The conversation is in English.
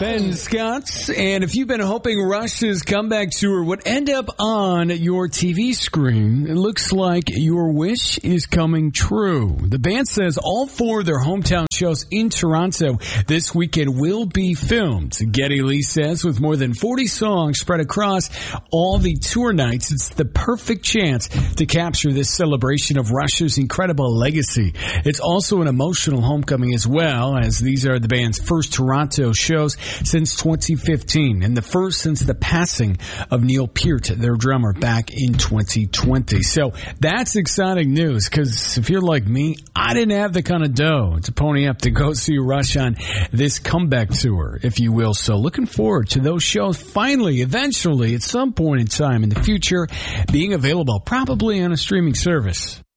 Ben Scott, and if you've been hoping Rush's comeback tour would end up on your TV screen, it looks like your wish is coming true. The band says all 4 of their hometown shows in Toronto this weekend will be filmed. Geddy Lee says with more than 40 songs spread across all the tour nights, it's the perfect chance to capture this celebration of Rush's incredible legacy. It's also an emotional homecoming as well, as these are the band's first Toronto shows since 2015, and the first since the passing of Neil Peart, their drummer, back in 2020. So that's exciting news, because if you're like me, I didn't have the kind of dough to pony up to go see Rush on this comeback tour, if you will. So looking forward to those shows finally, eventually, at some point in time in the future, being available probably on a streaming service.